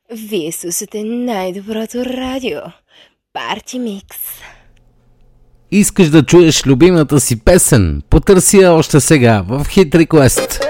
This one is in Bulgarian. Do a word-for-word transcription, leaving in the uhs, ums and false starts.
Вие слушате най-доброто радио. Парти Микс. Искаш да чуеш любимата си песен? Потърси я още сега в Hit Request.